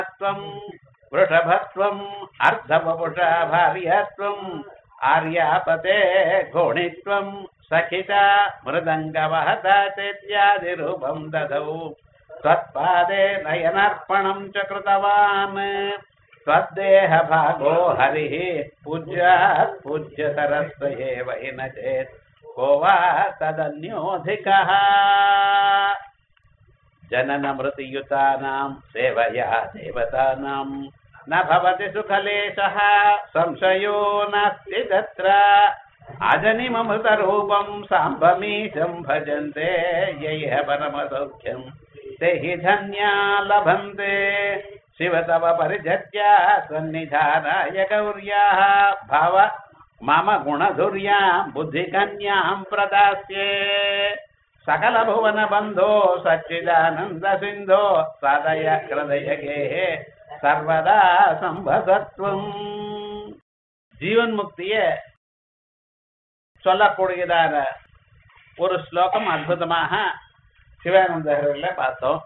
वृषभत्वम् अर्धवपुषा भार्यत्वम् आर्यापते घोणित्वम् सखिता मृदङ्गवहता चेत्यादिरूपम् ददौ त्वत्पादे नयनार्पणम् च कृतवान् त्वद्देहभागो हरिः पूज्यात् पूज्यतरस्व एव हि न चेत् को वा तदन्योऽधिकः जननमृतियुतानां सेवया देवतानां न भवति सुखलेशः संशयो नास्ति तत्र अजनिममृतरूपं साम्बमीशं भजन्ते यैः परमसौख्यं ते हि धन्या लभन्ते शिव तव परिजत्या सन्निधानाय गौर्याः भव मम गुणधुर्यां बुद्धिकन्यां प्रदास्ये सकल भुवन बंधो सच्चिदानंद सिंधो सदय हृदय गेः सर्वदा संभसत्वम् ஜீவன் முக்திய சொல்லக்கூடியதான ஒரு ஸ்லோகம் அற்புதமாக சிவானந்தர்ல பார்த்தோம்.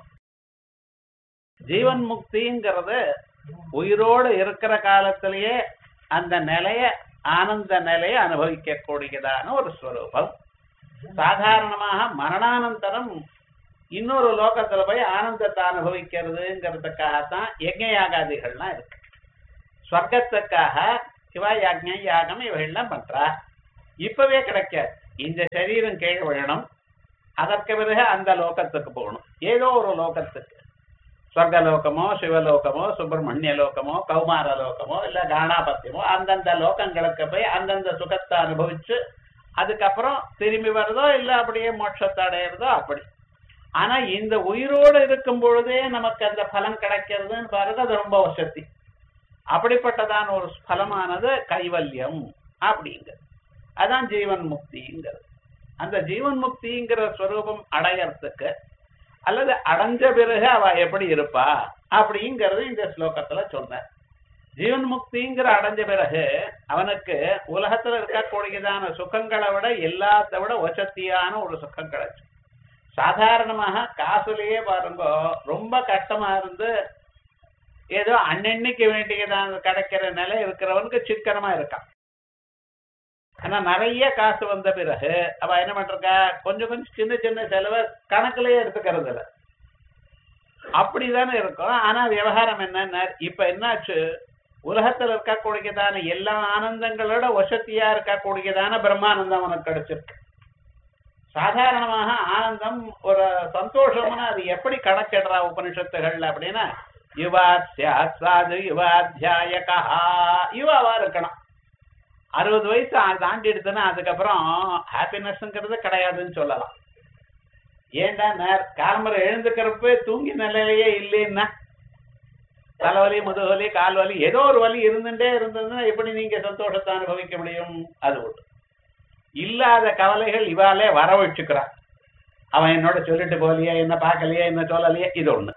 ஜீவன் முக்திங்கிறது உயிரோடு இருக்கிற காலத்திலேயே அந்த நிலைய ஆனந்த நிலையை அனுபவிக்கக்கூடியதான ஒரு ஸ்வரூபம். சாதாரணமாக மரணானந்தரம் இன்னொரு லோகத்துல போய் ஆனந்தத்தை அனுபவிக்கிறதுங்கிறதுக்காகத்தான் யஜ்ஞ யாகாதிகள்லாம் இருக்கு. ஸ்வர்க்கத்துக்காக சிவா யாக்ஞ யாகம் இவைகள்லாம் பண்றா. இப்பவே கிடைக்காது. இந்த சரீரம் கீழ் விழணும், அதற்கு பிறகு அந்த லோகத்துக்கு போகணும். ஏதோ ஒரு லோகத்துக்கு, ஸ்வர்கலோகமோ சிவலோகமோ சுப்பிரமணிய லோகமோ கௌமார லோகமோ இல்ல காணாபத்தியமோ அந்தந்த லோகங்களுக்கு போய் அந்தந்த சுகத்தை அனுபவிச்சு அதுக்கப்புறம் திரும்பி வருதோ இல்ல அப்படியே மோட்சத்தை அடையிறதோ அப்படி. ஆனா இந்த உயிரோடு இருக்கும் பொழுதே நமக்கு அந்த பலம் கிடைக்கிறதுன்னு பாருங்க, அது ரொம்ப வசதி. அப்படிப்பட்டதான ஒரு பலமானது கைவல்யம் அப்படிங்கிறது. அதான் ஜீவன் முக்திங்கிறது. அந்த ஜீவன் முக்திங்கிற ஸ்வரூபம் அடையறதுக்கு அல்லது அடைஞ்ச பிறகு அவ எப்படி இருப்பா அப்படிங்கிறது இந்த ஸ்லோகத்துல சொன்னார். ஜீவன் முக்திங்கிற அடைஞ்ச பிறகு அவனுக்கு உலகத்துல இருக்கக்கூடியதான சுகங்களை விட எல்லாத்த விட வசதியான ஒரு சுகம் கிடைச்சு. சாதாரணமாக காசுலயே பாருங்க, ரொம்ப கஷ்டமா இருந்து ஏதோ அன்னன்னைக்கு வேண்டியதான கிடைக்கிற நிலை இருக்கிறவனுக்கு சிக்கனமா இருக்கான். ஆனா நிறைய காசு வந்த பிறகு அவ என்ன பண்றா, கொஞ்சம் கொஞ்சம் சின்ன சின்ன செலவை கணக்குலயே எடுத்துக்கிறது இல்லை. அப்படிதானே இருக்கும். ஆனா விவகாரம் என்னன்னா, இப்ப என்னாச்சு, உலகத்துல இருக்கக்கூடியதான எல்லா ஆனந்தங்களோட வசதியா இருக்கக்கூடியதான பிரம்மானந்தம் உனக்கு கிடைச்சிருக்கு. சாதாரணமாக ஆனந்தம் ஒரு சந்தோஷம்னா அது எப்படி கணக்கிடுறா உபனிஷத்துகள் அப்படின்னா, யுவாத்யா சாது யுவாத்தியாயகா, யுவாவா இருக்கணும். 60 வயசு தாண்டி எடுத்துன்னா அதுக்கப்புறம் ஹாப்பினஸ்ங்கிறது கிடையாதுன்னு சொல்லலாம். ஏண்டா காலம்பரை எழுந்துக்கிறப்ப தூங்கி நிலையிலேயே இல்லைன்னா தலைவலி முதுவலி கால்வலி ஏதோ ஒரு வலி இருந்துட்டே இருந்ததுன்னா எப்படி நீங்க சந்தோஷத்தை அனுபவிக்க முடியும்? அது ஒன்று. இல்லாத கவலைகள் இவாலே வர வச்சுக்கிறான். அவன் என்னோட சொல்லிட்டு போலியே, என்ன பார்க்கலையே, என்ன சொல்லலையே, இது ஒண்ணு.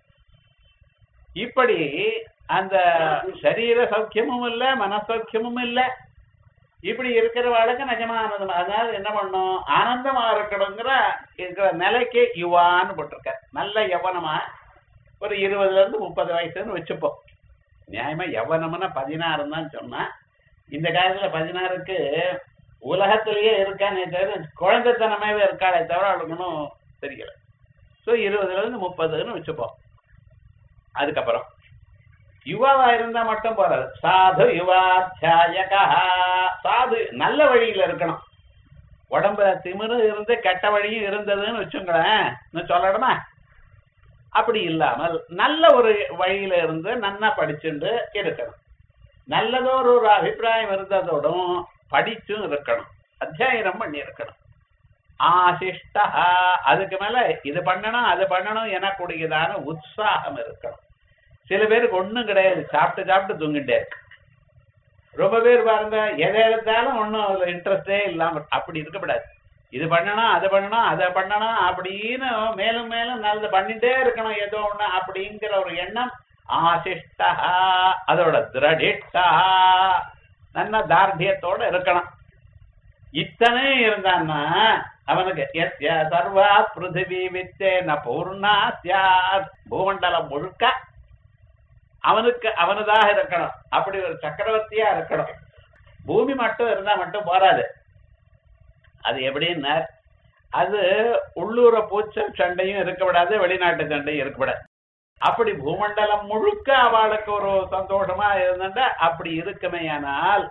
இப்படி அந்த சரீர சௌக்கியமும் இல்லை, மனசௌக்கியமும் இல்லை. இப்படி இருக்கிறவாளுக்கு நிஜமானது. அதனால என்ன பண்ணும், ஆனந்தமா இருக்கணுங்கிற இருக்கிற நிலைக்கு யுவான்னு போட்டிருக்க. நல்ல யவனமா ஒரு 20 இருந்து 30 வயசுன்னு வச்சுப்போம். நியாயமா யவனம்னா 16 தான் சொன்னா. இந்த காலத்துல 16க்கு உலகத்திலேயே இருக்கானே தவிர குழந்தைத்தனமாவே இருக்காளே தவிர அவளுக்குன்னு தெரியல. ஸோ 20 இருந்து 30ன்னு வச்சுப்போம். அதுக்கப்புறம் யுவாவா இருந்தா மட்டும் போறாது. சாது யுவாத்தியாயகா, சாது நல்ல வழியில இருக்கணும். உடம்புல திமிரு இருந்து கெட்ட வழியும் இருந்ததுன்னு வச்சுங்களேன், நான் சொல்லணுமா? அப்படி இல்லாமல் நல்ல ஒரு வழியில இருந்து நன்னா படிச்சுட்டு இருக்கணும். நல்லதோர் ஒரு அபிப்பிராயம் இருந்ததோடும் படிச்சும் இருக்கணும், அத்தியாயனம் பண்ணி இருக்கணும். ஆசிஷ்டா, அதுக்கு மேல இது பண்ணணும் அது பண்ணணும் எனக்கூடியதான உற்சாகம் இருக்கணும். சில பேருக்கு ஒண்ணும் கிடையாது, சாப்பிட்டு சாப்பிட்டு தூங்கிட்டே இருக்கு. ரொம்ப பேர் பாருங்க எதை எடுத்தாலும் ஒன்றும் அதுல இன்ட்ரெஸ்டே இல்லாம. அப்படி இருக்கக்கூடாது. இது பண்ணணும் அது பண்ணணும் அதை பண்ணணும் அப்படின்னு மேலும் மேலும் நல்லது பண்ணிட்டே இருக்கணும் ஏதோ ஒண்ணு அப்படிங்கிற ஒரு எண்ணம். ஆசிஷ்டா, அதோட திரடிட்டா, நல்ல தார்டியத்தோட இருக்கணும். இத்தனை இருந்தான்னா அவனுக்கு சர்வா பிருத்திவி வித்தேன பூர்ணா சியாத், பூமண்டலம் முழுக்க அவனுக்கு அவனதாக இருக்கணும், அப்படி ஒரு சக்கரவர்த்தியா இருக்கணும். பூமி மட்டும் இருந்தா மட்டும் போராது. அது எப்படின்னா அது உள்ளூர பூச்சல் சண்டையும் இருக்கப்படாது, வெளிநாட்டு சண்டையும் இருக்கக்கூடாது. அப்படி பூமண்டலம் முழுக்க அவளுக்கு ஒரு சந்தோஷமா இருந்தா அப்படி இருக்குமேயானால்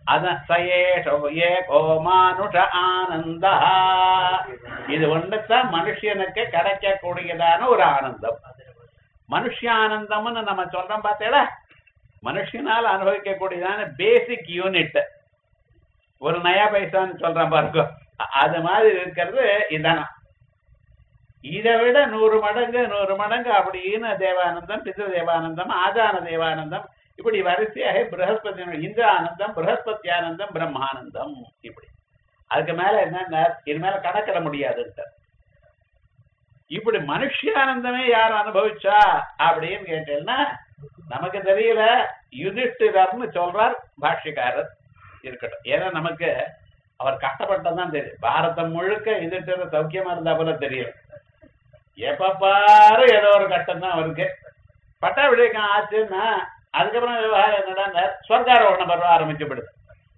மானுஷ ஆனந்தா, இது ஒன்றுதான் மனுஷனுக்கு கிடைக்கக்கூடியதான ஒரு ஆனந்தம். மனுஷானந்தம்னு நம்ம சொல்றோம் பார்த்தேடா, மனுஷனால் அனுபவிக்கக்கூடியதான பேசிக் யூனிட் ஒரு நயா பைசான்னு சொல்றேன் பாருங்க, அது மாதிரி இருக்கிறது இதானா. இதை விட 100 மடங்கு அப்படின்னு தேவானந்தம், பித்ரு தேவானந்தம், ஆதான தேவானந்தம், இப்படி வரிசையாக பிரகஸ்பதி இந்திர ஆனந்தம், பிரகஸ்பதி ஆனந்தம், பிரம்மானந்தம், இப்படி. அதுக்கு மேல என்ன இது மேல கணக்கிட முடியாது. இப்படி மனுஷானந்தமே யார் அனுபவிச்சா அப்படின்னு கேட்டேன்னா நமக்கு தெரியல. யுதிஷ்டிரர்னு சொல்றார் பாஷ்யக்காரர், இருக்கட்டும். ஏன்னா நமக்கு அவர் கஷ்டப்பட்டதான் தெரியும். பாரதம் முழுக்க யுதிஷ்டிரர் சௌக்கியமா இருந்தா போல தெரியல. எப்ப பாரு ஏதோ ஒரு கஷ்டம் தான் அவருக்கு. பட்டாபிஷேகம் ஆச்சுன்னா அதுக்கப்புறம் விவகாரம் என்னடா ஸ்வர்காரோகணம் பருவ ஆரம்பிச்சுப்படுது.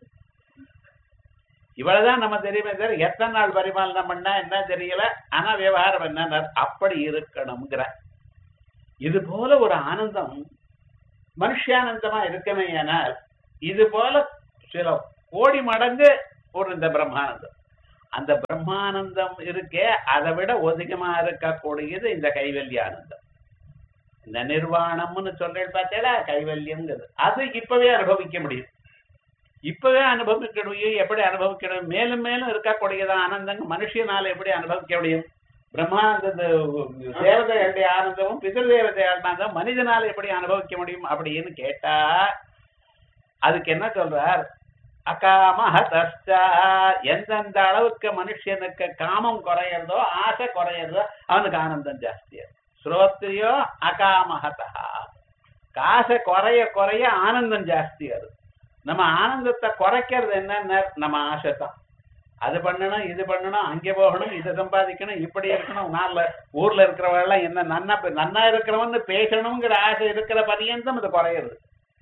இவ்வளவுதான் நம்ம தெரியுமே தவிர எத்தனை நாள் பரிமாலனம் பண்ணா என்ன தெரியல. ஆனா விவகாரம் என்ன அப்படி இருக்கணும்ங்கிற இது போல ஒரு ஆனந்தம் மனுஷானந்தமா இருக்கமே. ஆனால் இது போல சில கோடி மடங்கு ஒரு இந்த பிரம்மானந்தம், அந்த பிரம்மானந்தம் இருக்கே அதை விட ஒதுக்கமா இருக்கக்கூடியது இந்த கைவல்யானந்தம். இந்த நிர்வாணம்னு சொல்றேன் பார்த்தேடா, கைவல்யம்ங்கிறது அது இப்பவே அனுபவிக்க முடியும். இப்பவே அனுபவிக்கணும். எப்படி அனுபவிக்கணும்? மேலும் மேலும் இருக்கக்கூடியதான் ஆனந்தங்க மனுஷனால எப்படி அனுபவிக்க முடியும்? பிரம்மானந்த தேவதைகளுடைய ஆனந்தமும் பிதர்தேவதை ஆனந்தம் மனிதனால எப்படி அனுபவிக்க முடியும் அப்படின்னு கேட்டா அதுக்கு என்ன சொல்றார்? அகாமஹதஸ்சா, எந்தெந்த அளவுக்கு மனுஷனுக்கு காமம் குறையிறதோ, ஆசை குறையிறதோ அவனுக்கு ஆனந்தம் ஜாஸ்தியா. ஸ்ரோத்ரியோ அகாமஹதா, காசை குறைய குறைய ஆனந்தம் ஜாஸ்தியாது. நம்ம ஆனந்தத்தை குறைக்கிறது என்னன்னா நம்ம ஆசை தான். அது பண்ணணும், இது பண்ணணும், அங்கே போகணும், இதை சம்பாதிக்கணும், இப்படி இருக்கணும். ஊர்ல இருக்கிறவெல்லாம் என்ன நன்னா இருக்கிறவன்னு பேசணுங்கிற ஆசை இருக்கிற பரியந்தம் இது குறையிறது.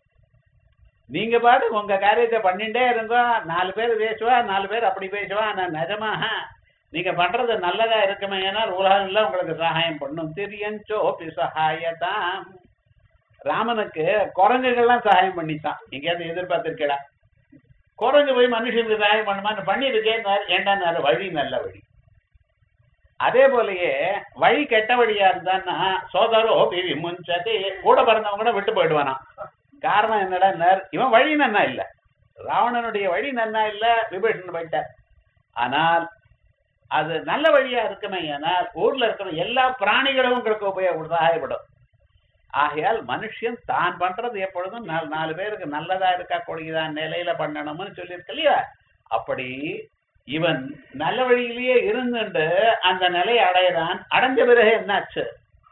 நீங்க பாட்டு உங்க காரியத்தை பண்ணிட்டே இருங்க. 4 பேர் பேசுவா, 4 பேர் அப்படி பேசுவா. நான் நிஜமாக நீங்க பண்றது நல்லதா இருக்குமே. ஏன்னா உலகம்ல உங்களுக்கு சகாயம் பண்ணும். திரியஞ்சோ சகாயத்தான். ராமனுக்கு குரங்குகள்லாம் சகாயம் பண்ணித்தான். எங்கேயாவது எதிர்பார்த்திருக்கா? குரங்கு போய் மனுஷனுக்கு சகாயம் பண்ணுமான்னு பண்ணிருக்கேன். ஏண்டான்னு வழி நல்ல வழி. அதே போலயே வழி கெட்ட வழியா இருந்தான்னா சோதரோ பிவி முன்சதி, கூட பிறந்தவங்க கூட விட்டு போயிடுவானா. காரணம் என்னடா, இவன் வழி நன்னா இல்ல, ராவணனுடைய வழி நன்னா இல்ல, விபீஷணன் போயிட்டார். ஆனால் அது நல்ல வழியா இருக்குமே. ஆனால் ஊர்ல இருக்கிற எல்லா பிராணிகளும் உங்களுக்கு உபயோகப்படும். ஆகையால் மனுஷன் தான் பண்றது எப்பொழுதும் 4 பேருக்கு நல்லதா இருக்கக்கூடியதான் நிலையில பண்ணணும்னு சொல்லியிருக்க இல்லையா? அப்படி இவன் நல்ல வழியிலேயே இருந்துட்டு அந்த நிலையை அடையிறான். அடைஞ்ச பிறகு என்னாச்சு?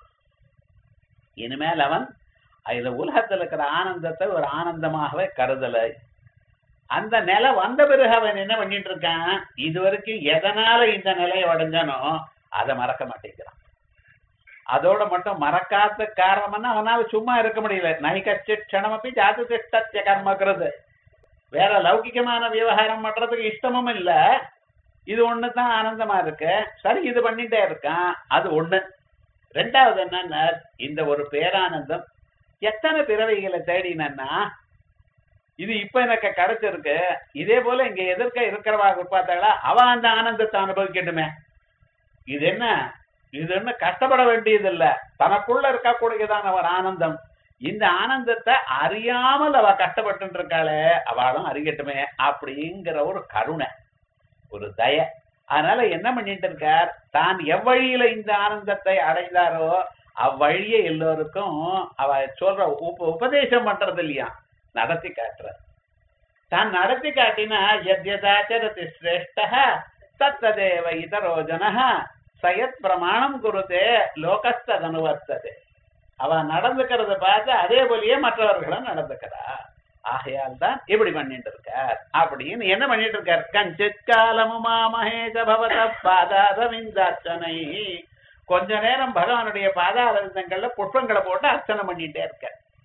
இனிமேல் அவன் இந்த உலகத்தில் இருக்கிற ஆனந்தத்தை ஒரு ஆனந்தமாகவே கருதலை. அந்த நிலை வந்த பிறகு அவன் என்ன பண்ணிட்டு இருக்கான்? இது வரைக்கும் எதனால இந்த நிலையை அடைஞ்சானோ அதை மறக்க மாட்டேங்கிறான். அதோட மட்டும் மறக்காத காரணம்னா அவனால சும்மா இருக்க முடியல. நைகச்சு க்ஷணமப்பி ஜாது திஷ்டத்திய கர்மக்கிறது. வேற லௌகிகமான விவகாரம் பண்றதுக்கு இஷ்டமும் இல்ல. இது ஒண்ணுதான் ஆனந்தமா இருக்கு. சரி, இது பண்ணிட்டே இருக்கான். அது ஒண்ணு. ரெண்டாவது என்னன்னா, இந்த ஒரு பேரானந்தம் எத்தனை பிறவைகளை தேடினா இது இப்ப எனக்கு கிடைச்சிருக்கு. இதே போல இங்க எதிர்க்க இருக்கிறவா பார்த்தாங்களா அவ அந்த ஆனந்தத்தை அனுபவிக்கட்டுமே. இது என்ன கஷ்டப்பட வேண்டியது இல்ல. தனக்குள்ள இருக்கக்கூடியதான ஒரு ஆனந்தம். இந்த ஆனந்தத்தை அறியாமல் அவ கஷ்டப்பட்டு இருக்காளே, அவளும் அறியட்டுமே அப்படிங்கிற ஒரு கருணை, ஒரு தய. அதனால என்ன பண்ணிட்டு இருக்கார்? தான் எவ்வழியில இந்த ஆனந்தத்தை அடைந்தாரோ அவ்வழியை எல்லோருக்கும் அவ சொல்ற உபதேசம் பண்றது இல்லையா, நடத்தி காட்டுற. தான் நடத்தி காட்டினா யத்யதாச்சரதி ஸ்ரேஷ்டஹ தத்ததேவ இதரோ ஜனஹ சயத் பிரமாணம் குருதே லோகஸ்தனுவர்த்ததே. அவ நடந்துக்கிறத பார்த்து அதே போலயே மற்றவர்களும் நடந்துக்கிறா. ஆகையால் தான் இப்படி பண்ணிட்டு இருக்கார். அப்படின்னு என்ன பண்ணிட்டு இருக்கார்? கஞ்சித் காலமுமா மகேஷ பவத பாதாரவிந்தார்ச்சனை. கொஞ்ச நேரம் பகவானுடைய பாதாரவிந்தங்கள்ல புஷ்பங்களை போட்டு அர்ச்சனை பண்ணிட்டே இருக்க.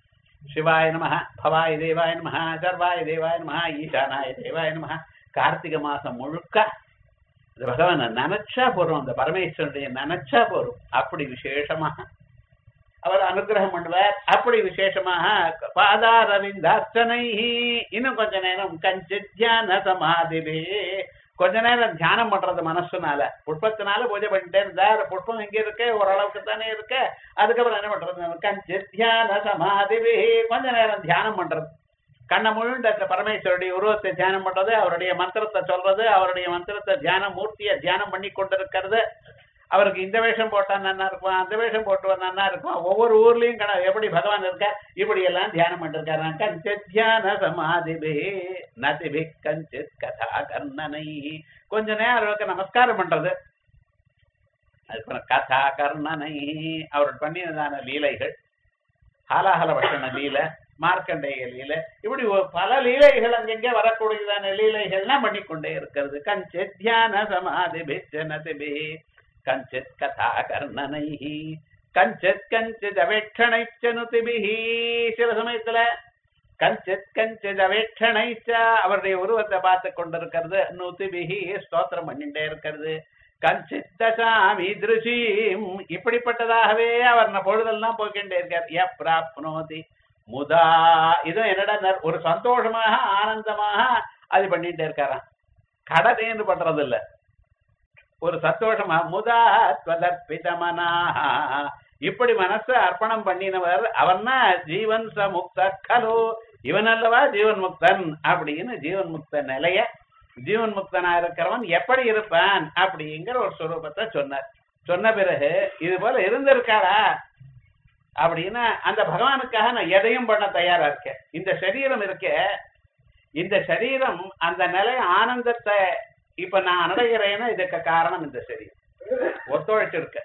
சிவாய நம, பவாய தேவாய நம, சர்வாய தேவாய நம, ஈசானாய தேவாய நம. கார்த்திகை மாசம் முழுக்க இந்த பகவானை நினைச்சா போறோம், அந்த பரமேஸ்வரனுடைய நினைச்சா போறோம். அப்படி விசேஷமாக அவர் அனுகிரகம் பண்ணுவார். அப்படி விசேஷமாக பாதாரவிந்தார்ச்சனை. இன்னும் கொஞ்ச நேரம் கஞ்சித் தியான சமாதிபே, கொஞ்ச நேரம் தியானம் பண்றது மனசுனால, புஷ்பத்தினால பூஜை பண்ணிட்டே இருந்தார். புஷ்பம் எங்க இருக்கு, ஓரளவுக்கு தானே இருக்கு. அதுக்கப்புறம் என்ன பண்றது, கஞ்சித் தியான சமாதிபே, கொஞ்ச நேரம் தியானம் பண்றது. கண்ண முழுண்ட பரமேஸ்வருடைய உருவத்தை தியானம் பண்றது, அவருடைய மந்திரத்தை சொல்றது, அவருடைய மந்திரத்தை தியான மூர்த்தியை தியானம் பண்ணி கொண்டிருக்கிறது. அவருக்கு இந்த வேஷம் போட்டா நல்லா இருக்கும், அந்த வேஷம் போட்டு நல்லா இருக்கும். ஒவ்வொரு ஊர்லயும் எப்படி பகவான் இருக்கார், இப்படி எல்லாம் தியானம் பண்ணிருக்காரு. கஞ்சித் தியான சமாதிபே நதிபி கஞ்சித் கதா கர்ணனை, கொஞ்ச நேரம் நமஸ்காரம் பண்றது. அதுக்கப்புறம் கதா கர்ணனை, அவர் பண்ணினதான லீலைகள், ஹாலாஹல வசன லீலை, மார்க்கண்டேய லீலை, இப்படி பல லீலைகள் அங்கெங்கே வரக்கூடியதான லீலைகள்லாம் பண்ணிக்கொண்டே இருக்கிறது. கஞ்சித் தியான சமாதிபி நதிபி கஞ்சித் கதா கர்ணனை கஞ்சித் கஞ்சித் அவேட்சணைச்ச நுதிபிஹி, சில சமயத்துல கஞ்சித் கஞ்சித் அவேட்சணைச்ச, அவருடைய உருவத்தை பார்த்து கொண்டிருக்கிறது. நுதிபிஹி, ஸ்தோத்திரம் பண்ணிட்டே இருக்கிறது. கஞ்சித் தசாமி திருஷீம், இப்படிப்பட்டதாகவே அவர் பொழுதெல்லாம் போய்கிட்டே இருக்கார். யப்ராப்னோதி முதா, இதுவும் என்னடா ஒரு சந்தோஷமாக ஆனந்தமாக அது பண்ணிட்டே இருக்காராம். கடனேன்னு பண்றது இல்ல, ஒரு சந்தோஷமா. முதா ஸ்வதர்பிதமனா, இப்படி மனசை அர்ப்பணம் பண்ணினவர் அவர்னா ஜீவன் ச முக்த கலோ, இவன் அல்லவா ஜீவன் முக்தன் அப்படின்னு ஜீவன் முக்த நிலைய, ஜீவன் முக்தனா இருக்கிறவன் எப்படி இருப்பான் அப்படிங்கிற ஒரு சுரூபத்தை சொன்னார். சொன்ன பிறகு இது போல இருந்திருக்காரா அப்படின்னா, அந்த பகவானுக்காக நான் எதையும் பண்ண தயாரா இருக்கேன். இந்த சரீரம் இருக்க, இந்த சரீரம் அந்த நிலை ஆனந்தத்தை இப்ப நான் அடைகிறேன்னா இதுக்கு காரணம் இந்த சரீரம் ஒத்துழைச்சிருக்க.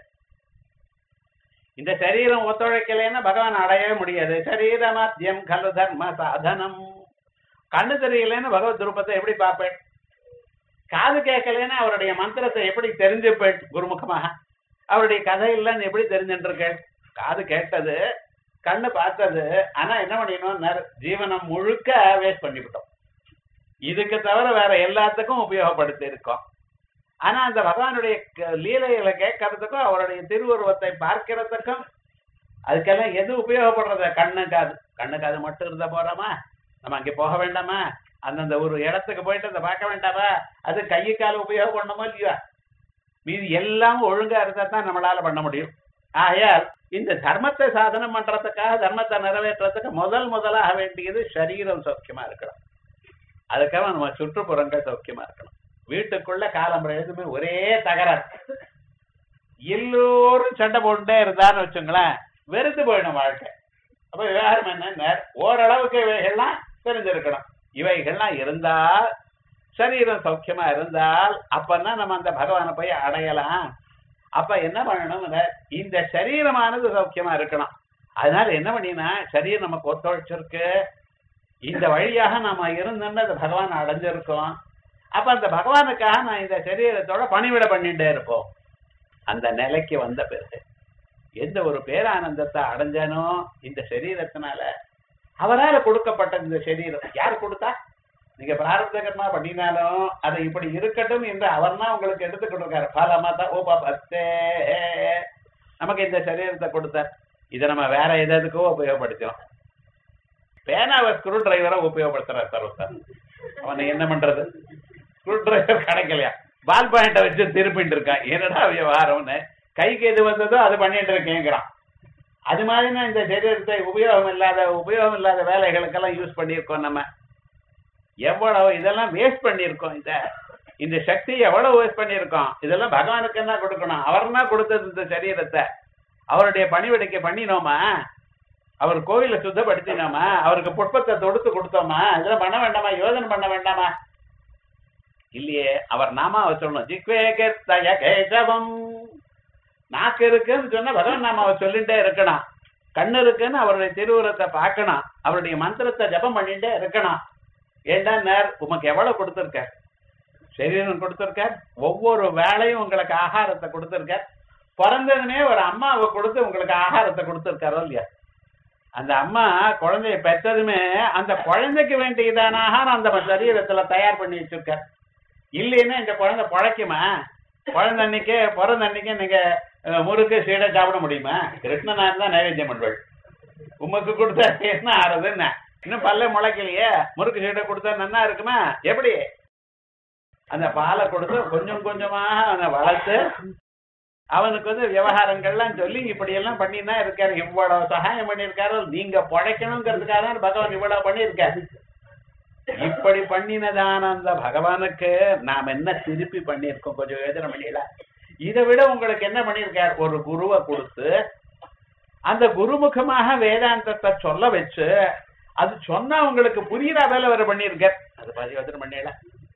இந்த சரீரம் ஒத்துழைக்கலைன்னா பகவான் அடையவே முடியாது. சரீர மத்தியம் கலு தர்ம சாதனம். கண்ணு தெரியலன்னு பகவத் ரூபத்தை எப்படி பார்ப்பேன், காது கேட்கலன்னா அவருடைய மந்திரத்தை எப்படி தெரிஞ்சுப்பேன் குருமுகமாக, அவருடைய கதை இல்லைன்னு எப்படி தெரிஞ்சுருக்கேன். காது கேட்டது, கண்ணு பார்த்தது, ஆனா என்ன பண்ணிடணும், ஜீவனம் முழுக்க வேஸ்ட் பண்ணிவிட்டோம். இதுக்கு தவிர வேற எல்லாத்துக்கும் உபயோகப்படுத்தி இருக்கோம். ஆனா அந்த பகவானுடைய லீலைகளை கேட்கறதுக்கும் அவருடைய திருவுருவத்தை பார்க்கிறதுக்கும் அதுக்கெல்லாம் எது உபயோகப்படுறது, கண்ணு காது. கண்ணு காது மட்டும் இருந்தா போறாமா, நம்ம அங்கே போக வேண்டாமா, அந்தந்த ஒரு இடத்துக்கு போயிட்டு அதை பார்க்க வேண்டாமா, அது கையை கால உபயோகம் பண்ணணுமோ இல்லையா, மீது எல்லாம் ஒழுங்கா இருந்தா தான் நம்மளால பண்ண முடியும். ஆகையால் இந்த தர்மத்தை சாதனம் பண்றதுக்காக, தர்மத்தை நிறைவேற்றுறதுக்கு முதலாக வேண்டியது சரீரம் சௌக்கியமா இருக்கணும். அதுக்காக நம்ம சுற்றுப்புறங்கள் சௌக்கியமா இருக்கணும். வீட்டுக்குள்ள காலம்புற எதுவுமே ஒரே தகராறு, எல்லோரும் சண்டை போட்டுட்டே இருந்தான்னு வச்சுங்களேன், வெறுத்து போயிடும் வாழ்க்கை. அப்ப விவகாரம் என்ன, ஓரளவுக்கு இவைகள்லாம் தெரிஞ்சிருக்கணும். இவைகள்லாம் இருந்தால், சரீரம் சௌக்கியமா இருந்தால், அப்பதான் நம்ம அந்த பகவானை போய் அடையலாம். அப்ப என்ன பண்ணணும், இந்த சரீரமானது சௌக்கியமா இருக்கணும். அதனால என்ன பண்ணினா, சரீரம் நமக்கு ஒத்துழைச்சிருக்கு, இந்த வழியாக நாம இருந்தோம்னா அந்த பகவான் அடைஞ்சிருக்கோம். அப்ப அந்த பகவானுக்காக நான் இந்த சரீரத்தோட பணிவிட பண்ணிட்டே இருப்போம். அந்த நிலைக்கு வந்த பிறகு எந்த ஒரு பேரானந்தத்தை அடைஞ்சானோ இந்த சரீரத்தினால, அவரால் கொடுக்கப்பட்ட இந்த சரீரம் யார் கொடுத்தா, நீங்க பிராரப்த கர்மா பண்ணினாலும் அதை இப்படி இருக்கட்டும் என்று அவர் தான் உங்களுக்கு எடுத்து கொடுக்காரு. பலமாத்தா உபபத்தே, நமக்கு இந்த சரீரத்தை கொடுத்தார். இதை நம்ம வேற எதுக்கோ உபயோகப்படுத்தோம். பேனாவை ஸ்க்ரூ டிரைவரை உபயோகப்படுத்துறாரு சர்வசார். அவனை என்ன பண்றது, ஸ்க்ரூ டிரைவர் கிடைக்கலையா, பால் பாயிண்ட வச்சு திருப்பிட்டு இருக்கான். என்னடா விவகாரம்னு, கைக்கு எது வந்ததோ அது பண்ணிட்டு இருக்கேங்கிறான். அது மாதிரினா இந்த சரீரத்தை உபயோகம் இல்லாத வேலைகளுக்கெல்லாம் யூஸ் பண்ணியிருக்கோம். நம்ம எவ்வளவு இதெல்லாம் வேஸ்ட் பண்ணியிருக்கோம். இந்த சக்தி எவ்வளவு வேஸ்ட் பண்ணியிருக்கோம். இதெல்லாம் பகவானுக்கு என்ன கொடுக்கணும், அவர்னா கொடுத்தது இந்த சரீரத்தை. அவருடைய பணிவிடைக்கு பண்ணினோமா, அவர் கோவில சுத்தப்படுத்தினோமா, அவருக்கு புஷ்பத்தை தொடுத்து கொடுத்தோமா, இதெல்லாம் பண்ண வேண்டாமா, யோசனை பண்ண வேண்டாமா? இல்லையே. அவர் நாமாவை சொல்லணும். ஜிக்வே கேத்தய கேசவம், நாக்கு இருக்குன்னு சொன்னா பகவான் நாமாவை சொல்லிட்டே இருக்கணும். கண்ணு இருக்குன்னு அவருடைய திருவுரத்தை பார்க்கணும். அவருடைய மந்திரத்தை ஜபம் பண்ணிட்டே இருக்கணும். ஏண்டா நேர் உமக்கு எவ்வளவு கொடுத்துருக்கார், சரீரம் கொடுத்துருக்கார், ஒவ்வொரு வேலையும் உங்களுக்கு ஆகாரத்தை கொடுத்துருக்கார். பிறந்ததுனே ஒரு அம்மாவை கொடுத்து உங்களுக்கு ஆகாரத்தை கொடுத்துருக்காரோ இல்லையா, அந்த அம்மா குழந்தைய பெற்றதுமே அந்த குழந்தைக்கு வேண்டியதான ஆகாரம் அந்த சரீரத்துல தயார் பண்ணி வச்சிருக்க. இல்லைன்னா இந்த குழந்தை பழைக்குமா? குழந்தை அன்னைக்கே பிறந்த அன்னைக்கே நீங்க முறுக்கு சீடை சாப்பிட முடியுமா? கிருஷ்ணனார் தான் நைவேத்தியம் பண்ணுவாள். உமக்கு கொடுத்தா என்ன ஆறுதுன்னு இன்னும் பல்ல முளைக்கலையே, முறுக்கு சீடை கொடுத்தா நன்னா இருக்குமா? எப்படி? அந்த பாலை கொடுத்து கொஞ்சம் கொஞ்சமாக அவனை வளர்த்து அவனுக்கு விவகாரங்கள்லாம் சொல்லி இப்படி எல்லாம் பண்ணிதான் இருக்காரு. இவ்வளவு சகாயம் பண்ணியிருக்காரு. நீங்க பழைக்கணுங்கிறதுக்காக தான் பகவான் இவ்வளவு பண்ணியிருக்காரு. இப்படி பண்ணினதான அந்த பகவானுக்கு நாம் என்ன திருப்பி பண்ணியிருக்கோம்? கொஞ்சம் யோசனை பண்ணிடல. இதை விட உங்களுக்கு என்ன பண்ணியிருக்காரு? ஒரு குருவை கொடுத்து அந்த குருமுகமாக வேதாந்தத்தை சொல்ல வச்சு அது சொன்னா உங்களுக்கு புரியுற வேலை வர பண்ணியிருக்கார். அது பாதி யோசனை பண்ணிடல.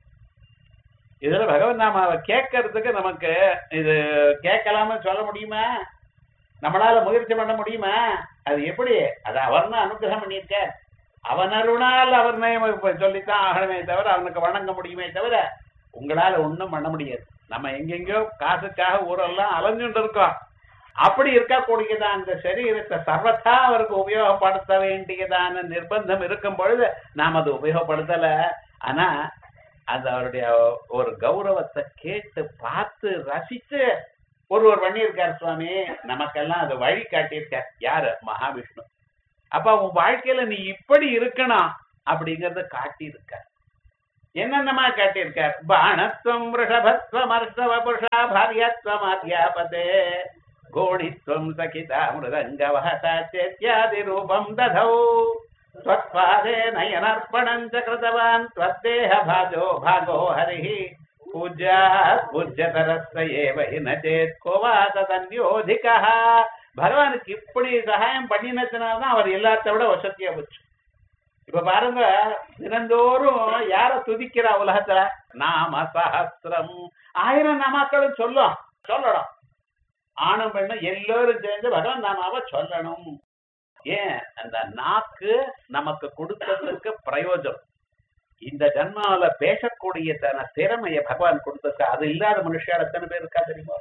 இதுல பகவன் நாம கேட்கறதுக்கு நமக்கு இது கேட்கலாம சொல்ல முடியுமா? நம்மளால முயற்சி பண்ண முடியுமா? அது எப்படி? அது அவர்னு அனுகிரகம் பண்ணியிருக்க. அவன் அருணால் அவர் சொல்லித்தான் ஆகணுமே தவிர அவனுக்கு வணங்க முடியுமே தவிர உங்களால ஒண்ணும் பண்ண முடியாது. நம்ம எங்கெங்கயோ காசுக்காக ஊரெல்லாம் அலைஞ்சுட்டு இருக்கோம். அப்படி இருக்கக்கூடியதான் அந்த சரீரத்தை சர்வதா அவருக்கு உபயோகப்படுத்த வேண்டியதான நிர்பந்தம் இருக்கும் பொழுது நாம் அது உபயோகப்படுத்தல. ஆனா அது அவருடைய ஒரு கௌரவத்தை கேட்டு பார்த்து ரசித்து ஒருவர் பண்ணியிருக்கார் சுவாமி. நமக்கெல்லாம் அது வழி காட்டியிருக்கார். யாரு? மகாவிஷ்ணு. அப்ப உன் வாழ்க்கையில நீ இப்படி இருக்கணும் அப்படிங்கறத காட்டியிருக்கார். என்னென்னமா காட்டியிருக்கார்? பாணத்துவம் ரிஷபத்வம் அர்ஷவ புருஷா பாரியத்வம் அத்தியாபதே கோணித்வம் சகிதா மிருதங்கவஹதாத்யாதி ரூபம் ததௌ त्वत्पादे नयनार्पणञ्च कृतवान् त्वद्देह भागो हरिः पूज्यात् पूज्यतरस्य एव हि न चेत् को वा तदन्योधिकः. பகவானுக்கு இப்படி சகாயம் பண்ணினதுனால்தான் அவர் எல்லாத்த விட வசதியா போச்சு. இப்ப பாருங்க, தினந்தோறும் யார துதிக்கிறா உலகத்துல? நாம சஹஸ்ரம், 1000 நாமாக்களும் சொல்லணும். ஆணும் பெண்ணும் எல்லாரும் சேர்ந்து பகவான் நாமாவை சொல்லணும். ஏன்? அந்த நாக்கு நமக்கு கொடுத்ததுக்கு பிரயோஜனம். இந்த ஜன்மாவில பேசக்கூடிய தன திறமைய பகவான் கொடுத்திருக்க. அது இல்லாத மனுஷால் எத்தனை பேர் இருக்கா தெரியுமா?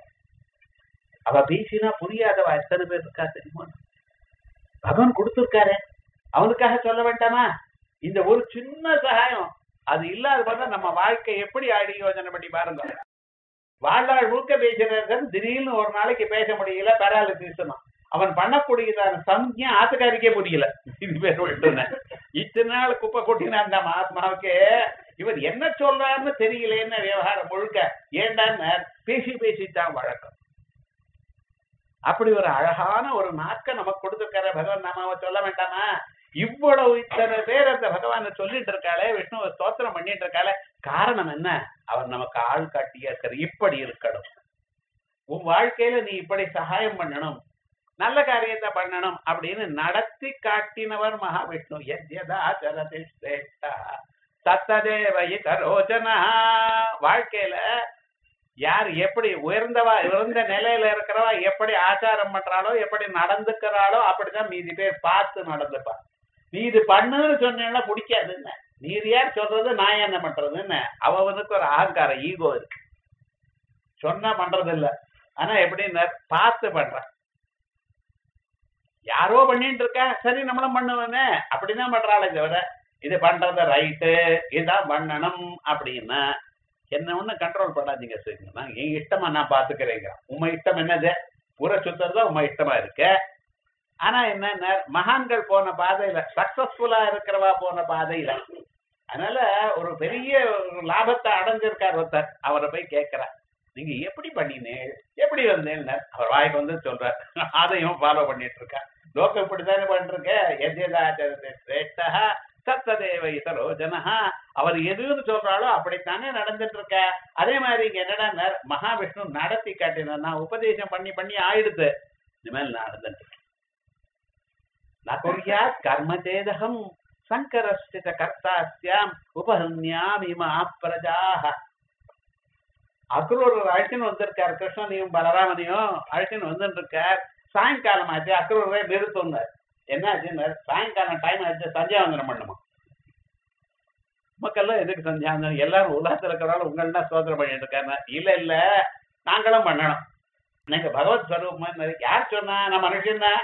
அவ பேசினா புரியாதவா எத்தனை பேர் இருக்கா தெரியுமா? பகவான் கொடுத்திருக்காரு, அவனுக்காக சொல்ல வேண்டாமா? இந்த ஒரு சின்ன சகாயம் அது இல்லாத பார்த்தா நம்ம வாழ்க்கை எப்படி ஆடி யோசனை பண்ணி பாருங்க. வாழ்நாள் முழுக்க பேசுறதுன்னு திடீர்னு ஒரு நாளைக்கு பேச முடியல, பேராலிசிஸ். அவன் பண்ணக்கூடியதான சம்ஞை ஆத்துக்காரிக்கே புரியல. இது பேர் விட்டுன இத்தனை நாள் குப்பை கொட்டினா அந்த மகாத்மாவுக்கு இவர் என்ன சொல்றாருன்னு தெரியல. என்ன விவகாரம் முழுக்க ஏண்டான்னு பேசித்தான் வழக்கம். அப்படி ஒரு அழகான ஒரு நாக்க நமக்கு கொடுத்துருக்காரு பகவான். நாமாவை சொல்ல வேண்டாமா? இவ்வளவு இத்தனை பேர் அந்த பகவான சொல்லிட்டு இருக்காளே, விஷ்ணுவை ஸ்தோத்திரம் பண்ணிட்டு இருக்காளே, காரணம் என்ன? அவர் நமக்கு ஆள் காட்டியா இருக்காரு. இப்படி இருக்கணும், உன் வாழ்க்கையில நீ இப்படி சகாயம் பண்ணணும், நல்ல காரியத்தை பண்ணணும் அப்படின்னு நடத்தி காட்டினவர் மகாவிஷ்ணு. தத்ததேவரோஜனா. வாழ்க்கையில யார் எப்படி உயர்ந்த நிலையில இருக்கிறவா எப்படி ஆச்சாரம் பண்றாளோ, எப்படி நடந்துக்கிறாளோ அப்படிதான் மீதி பேர் பார்த்து நடந்துப்பா. நீ இது பண்ணுன்னு சொன்னா பிடிக்காதுன்னு, நீர் யார் சொல்றது, நான் என்ன பண்றதுன்னு அவனுக்கு ஒரு அகங்காரம், ஈகோ இருக்கு. சொன்னா பண்றது இல்ல, ஆனா எப்படின்னு பார்த்து பண்ற. யாரோ பண்ணிட்டு இருக்கா, சரி நம்மளும் பண்ணுவேன்னு அப்படிதான் பண்றாளே தவிர இது பண்றது ரைட்டு, இதான் பண்ணணும் அப்படின்னா என்ன ஒண்ணு கண்ட்ரோல் பண்ணாதீங்க. சரிங்களா? என் இஷ்டமா நான் பாத்துக்கிறேங்க. உண்மை இஷ்டம் என்னது? ஊரை சுத்துறதா உண்மை இஷ்டமா இருக்கு. ஆனா என்ன, மகான்கள் போன பாதையில, சக்சஸ்ஃபுல்லா இருக்கிறவா போன பாதையில, அதனால ஒரு பெரிய லாபத்தை அடைஞ்சிருக்கார் ஒருத்தர். அவரை போய் கேட்கிறார், நீங்க எப்படி பண்ணினேன், எப்படி வந்தேன்னு. அவர் வாய்க்கு வந்து சொல்றார், அதையும் ஃபாலோ பண்ணிட்டு இருக்கார். லோகம் இப்படித்தானே பண்ணிருக்க. எத்யதாச்சரதே சத்ததேவ இதரோஜனஹா. அவர் எதுன்னு சொல்றாளோ அப்படித்தானே நடந்துட்டு இருக்க. அதே மாதிரி இங்க என்னடா மகாவிஷ்ணு நடத்தி காட்டினா, நான் உபதேசம் பண்ணி ஆயிடுது, இனிமேல் நடந்துட்டு நகுர்யா கர்மதேதகம் சங்கரஸ்ய கர்த்தாஸ்யாம் உபஹன்யாம் இமா பிரஜாஹ. அக்ரூர் அழைச்சின்னு வந்திருக்கார். கிருஷ்ணனையும் பலராமனையும் அழைச்சின்னு வந்துட்டு இருக்கார். சாயங்காலம் ஆச்சு, அக்ரூரை நிறுத்துனார். என்ன ஆச்சுன்னு, சாயங்காலம் டைம் ஆச்சு, சந்தியாவந்தனம் பண்ணுமா. மக்கள்லாம் எதுக்கு சந்தியாவந்தனம்? எல்லாரும் உலகத்துல இருக்கிறாலும் உங்கள்னா சோதனை பண்ணிட்டு இருக்காரு. இல்ல நாங்களும் பண்ணணும். நீங்க பகவத் ஸ்வரூபமா. யார் சொன்னா? நான் மனுஷன் தான்.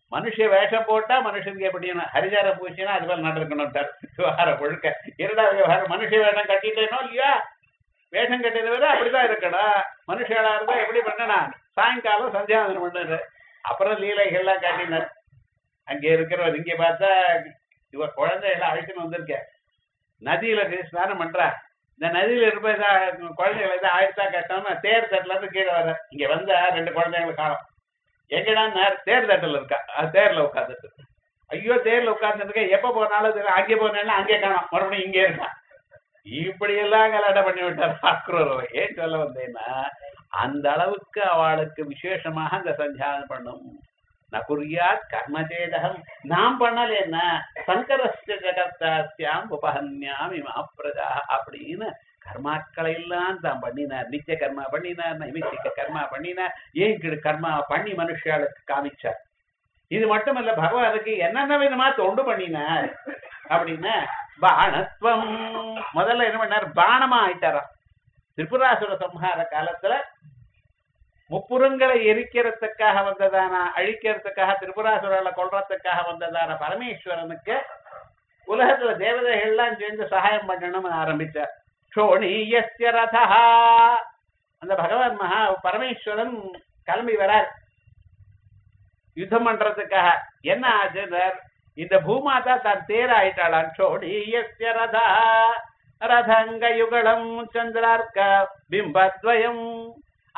மனுஷ வேஷம் போட்டா மனுஷனுக்கு எப்படி ஹரிஜார பூச்சினா அது போல நடக்கணும் விவகாரம் ஒழுக்க இரடா விவகாரம். மனுஷ வேஷம் கட்டிட்டேனோ இல்லையா, வேஷம் கட்டியது வேற அப்படிதான் இருக்கணும். மனுஷாளா இருந்தா எப்படி பண்ணனா சாயங்காலம் சந்தியாவந்தனம் பண்ணாரு, அப்புறம் லீலைகள்லாம் காட்டினார். அங்கே இருக்கிறவர் இங்க பார்த்தா இவ குழந்தைகளை அழைச்சுன்னு வந்திருக்க, நதியில ஸ்நானம் பண்றா, இந்த நதியில இருப்ப குழந்தைகளை தான் ஆயிடுத்தா கட்டணும்னா தேர் தட்டுல இருந்து கீழே வர, இங்க வந்த 2 குழந்தைங்களை காணும். எங்கடா தேர் தட்டுல இருக்கா, தேர்ல உட்காந்துட்டு. ஐயோ தேர்ல உட்கார்ந்து இருக்க, எப்ப போனாலும் அங்கே போனாலும் அங்கே காணும், மறுபடியும் இங்கே இருக்கான். இப்படி எல்லாம் கலாட்ட பண்ணி விட்டார் ஆக்ரோர். ஏன் சொல்ல வந்தேன்னா அந்த அளவுக்கு அவளுக்கு விசேஷமாக அந்த சந்தியானம் பண்ணும். நகுரியாத் கர்மச்சேதகம், நாம் பண்ணல என்ன சங்கரஸ்ய ஜகத்தாஸ்யாம் உபஹன்யாம் இமப்பிரஜா அப்படின்னு கர்மாக்களை எல்லாம் தான் பண்ணினார். நித்திய கர்மா பண்ணினார், நைமித்திக கர்மா பண்ணினார், ஏன் கர்மா பண்ணி மனுஷாளுக்கு காமிச்சார். இது மட்டுமல்ல, பகவானுக்கு என்னென்ன விதமா தொண்டு பண்ணினார் அப்படின்னா பாணத்துவம். முதல்ல என்ன பண்ணார், பானமா ஆயிட்டாராம். திரிபுராசுர சம்ஹார காலத்துல முப்புறங்களை எரிக்கிறதுக்காக வந்ததான, அழிக்கிறதுக்காக, திரிபுராசுரர்களை கொல்றதுக்காக வந்ததான பரமேஸ்வரனுக்கு உலகத்துல தேவதைகள்லாம் சேர்ந்து சகாயம் பண்ணணும்னு ஆரம்பிச்சார். சோணியஸ்ய ரதா, அந்த பகவான் மகா பரமேஸ்வரன் கிளம்பி வரார் யுத்தம் பண்றதுக்காக. என்ன ஆச்சுன்னார், இந்த பூமாதா தான் தேர் ஆயிட்டாளான். சோணியஸ்ய ரதா ரதங்க யுகலம் சந்திரார்க்க பிம்பத்வயம்,